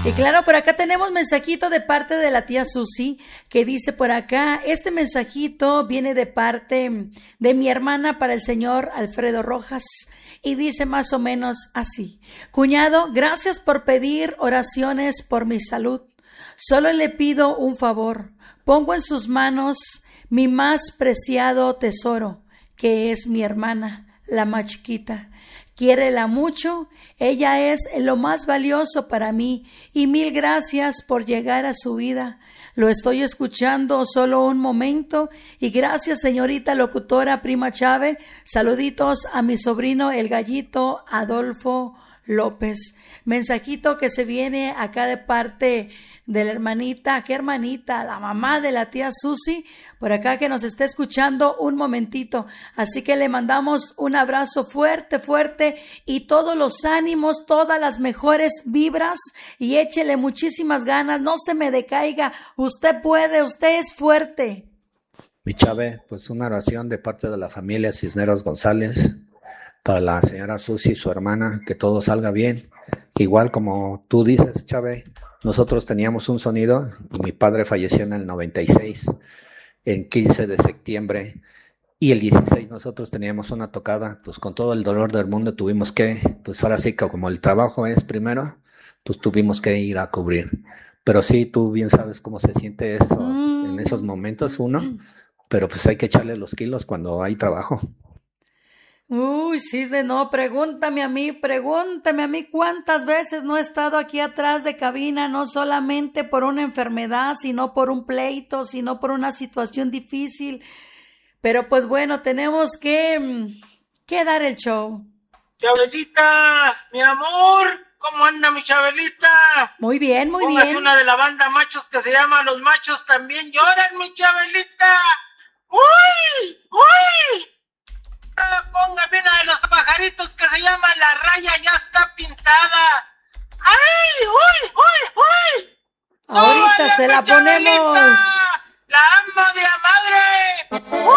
Y claro, por acá tenemos mensajito de parte de la tía Susi, que dice por acá, este mensajito viene de parte de mi hermana para el señor Alfredo Rojas, y dice más o menos así: cuñado, gracias por pedir oraciones por mi salud. Solo le pido un favor, pongo en sus manos mi más preciado tesoro, que es mi hermana, la más chiquita. Quiérela mucho, ella es lo más valioso para mí, y mil gracias por llegar a su vida. Lo estoy escuchando solo un momento, y gracias, señorita locutora Prima Chávez. Saluditos a mi sobrino el gallito Adolfo López. Mensajito que se viene acá de parte de la hermanita, ¿qué hermanita? La mamá de la tía Susi, por acá, que nos está escuchando un momentito. Así que le mandamos un abrazo fuerte, fuerte, y todos los ánimos, todas las mejores vibras, y échele muchísimas ganas, no se me decaiga, usted puede, usted es fuerte. Mi Chave, pues una oración de parte de la familia Cisneros González para la señora Susi y su hermana, que todo salga bien. Igual como tú dices, Chave, nosotros teníamos un sonido y mi padre falleció en el 96, en 15 de septiembre, y el 16 nosotros teníamos una tocada. Pues con todo el dolor del mundo tuvimos que, pues ahora sí que como el trabajo es primero, pues tuvimos que ir a cubrir. Pero sí, tú bien sabes cómo se siente esto en esos momentos uno, pero pues hay que echarle los kilos cuando hay trabajo. Uy, Cisne, no, pregúntame a mí cuántas veces no he estado aquí atrás de cabina, no solamente por una enfermedad, sino por un pleito, sino por una situación difícil. Pero pues bueno, tenemos que dar el show. Chabelita, mi amor, ¿cómo anda mi Chabelita? Muy bien, muy Póngase bien. una de la banda Machos que se llama Los Machos También Lloran, mi Chabelita. ¡Uy! ¡Uy! Póngame una de los pajaritos que se llama La Raya Ya Está Pintada. ¡Ay! ¡Uy! ¡Uy! ¡Uy! Ahorita se la ponemos.